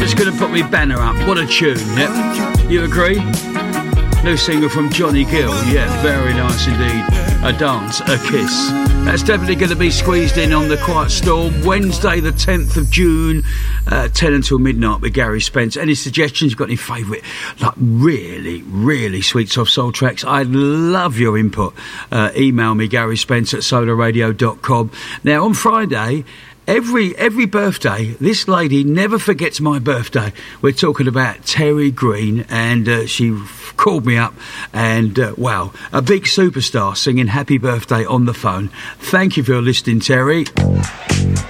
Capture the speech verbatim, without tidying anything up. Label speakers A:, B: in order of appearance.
A: Just going to put me banner up. What a tune, yeah? You agree? New single from Johnny Gill. Yeah, very nice indeed. A Dance, a Kiss. That's definitely going to be squeezed in on The Quiet Storm, Wednesday the tenth of June, uh, ten until midnight with Gary Spence. Any suggestions? You've got any favourite, like really, really sweet soft soul tracks? I'd love your input. Uh, email me, Gary Spence at solar radio dot com. Now, on Friday, Every every birthday, this lady never forgets my birthday. We're talking about Terry Green, and uh, she f- called me up, and uh, wow, a big superstar singing happy birthday on the phone. Thank you for listening, Terry.